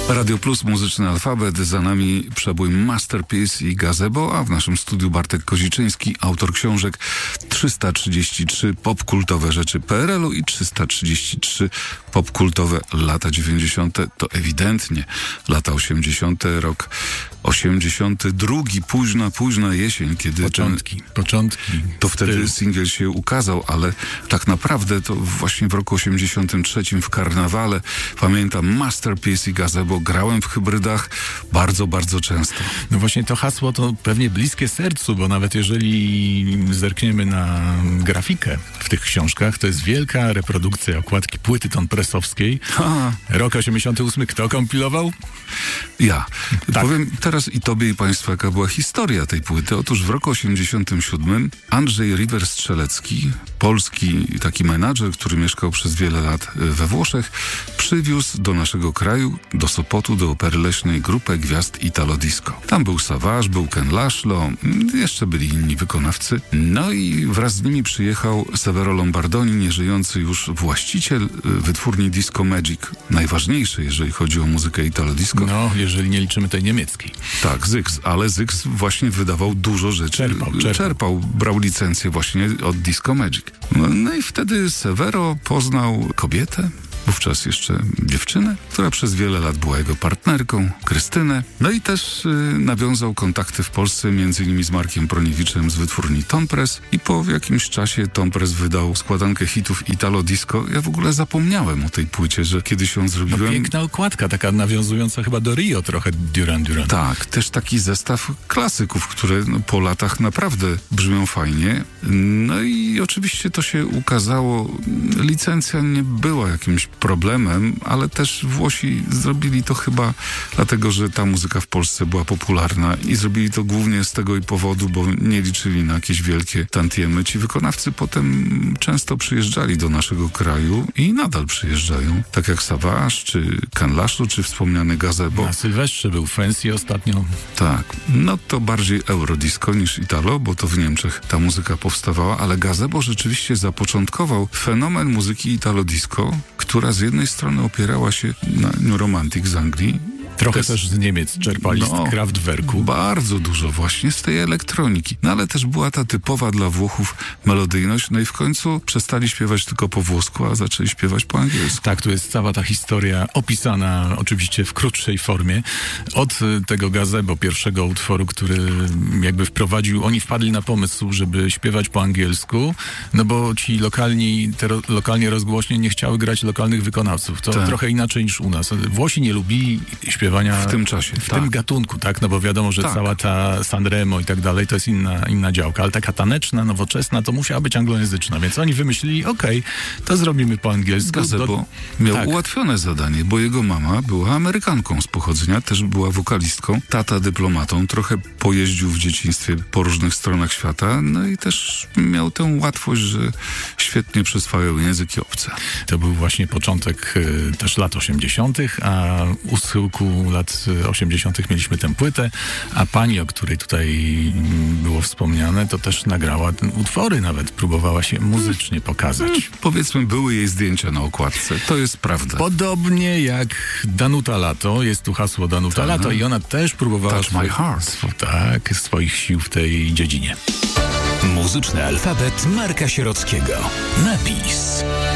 Radio Plus, muzyczny alfabet, za nami przebój Masterpiece i Gazebo, a w naszym studiu Bartek Koziczyński, autor książek 333 popkultowe rzeczy PRL-u i 333 popkultowe lata 90. To ewidentnie lata 80. rok 82, późna jesień, kiedy Początki. To wtedy singiel się ukazał, ale tak naprawdę to właśnie w roku 83 w karnawale, pamiętam, Masterpiece i Gazebo grałem w hybrydach bardzo, bardzo często. No właśnie to hasło to pewnie bliskie sercu, bo nawet jeżeli zerkniemy na grafikę w tych książkach, to jest wielka reprodukcja okładki płyty tonpresowskiej. Rok 88, kto kompilował? Ja. Tak. Powiem teraz i tobie i państwu, jaka była historia tej płyty. Otóż w roku 87 Andrzej River-Strzelecki, polski taki menadżer, który mieszkał przez wiele lat we Włoszech, przywiózł do naszego kraju, do Sopotu, do Opery Leśnej grupę gwiazd Italo Disco. Tam był Savage, był Ken Laszlo, jeszcze byli inni wykonawcy. No i wraz z nimi przyjechał Severo Lombardoni, nieżyjący już właściciel wytwórni Disco Magic. Najważniejszy, jeżeli chodzi o muzykę Italo Disco. No, jeżeli nie liczymy tej niemieckiej. Tak, Zyx, ale Zyx właśnie wydawał dużo rzeczy. Czerpał, brał licencję właśnie od Disco Magic. No i wtedy Severo poznał kobietę, wówczas jeszcze dziewczynę, która przez wiele lat była jego partnerką, Krystynę. No i też nawiązał kontakty w Polsce, między innymi z Markiem Proniewiczem z wytwórni Tompress i po jakimś czasie Tompress wydał składankę hitów Italo Disco. Ja w ogóle zapomniałem o tej płycie, że kiedyś ją zrobiłem. No, piękna okładka, taka nawiązująca chyba do Rio trochę, Duran Duran. Tak, też taki zestaw klasyków, które po latach naprawdę brzmią fajnie. No i oczywiście to się ukazało. Licencja nie była jakimś problemem, ale też Włosi zrobili to chyba dlatego, że ta muzyka w Polsce była popularna i zrobili to głównie z tego i powodu, bo nie liczyli na jakieś wielkie tantiemy. Ci wykonawcy potem często przyjeżdżali do naszego kraju i nadal przyjeżdżają. Tak jak Savage, czy Ken Laszlo, czy wspomniany Gazebo. Na Sylwestrze był Fancy ostatnio. Tak, no to bardziej eurodisco niż Italo, bo to w Niemczech ta muzyka powstawała, ale Gazebo rzeczywiście zapoczątkował fenomen muzyki Italo Disco, która z jednej strony opierała się na New Romantic z Anglii. Trochę też z Niemiec czerpali z Kraftwerku. Bardzo dużo właśnie z tej elektroniki. No ale też była ta typowa dla Włochów melodyjność. No i w końcu przestali śpiewać tylko po włosku, a zaczęli śpiewać po angielsku. Tak, tu jest cała ta historia opisana oczywiście w krótszej formie. Od tego Gazebo, pierwszego utworu, który jakby wprowadził, oni wpadli na pomysł, żeby śpiewać po angielsku, no bo ci lokalnie rozgłośnie nie chciały grać lokalnych wykonawców. To trochę inaczej niż u nas. Włosi nie lubili śpiewania w tym czasie, w tym gatunku, tak? No bo wiadomo, że cała ta Sanremo i tak dalej to jest inna działka, ale taka taneczna, nowoczesna to musiała być anglojęzyczna, więc oni wymyślili, to zrobimy po angielsku. Gazebo miał ułatwione zadanie, bo jego mama była Amerykanką z pochodzenia, też była wokalistką, tata dyplomatą, trochę pojeździł w dzieciństwie po różnych stronach świata, no i też miał tę łatwość, że świetnie przyswajał języki obce. To był właśnie początek też lat 80., a u schyłku lat 80. mieliśmy tę płytę, a pani, o której tutaj było wspomniane, to też nagrała utwory, nawet próbowała się muzycznie pokazać. Powiedzmy, były jej zdjęcia na okładce, to jest prawda. Podobnie jak Danuta Lato, jest tu hasło Danuta Lato i ona też próbowała swoich sił w tej dziedzinie. Muzyczny alfabet Marka Sierockiego. Napis.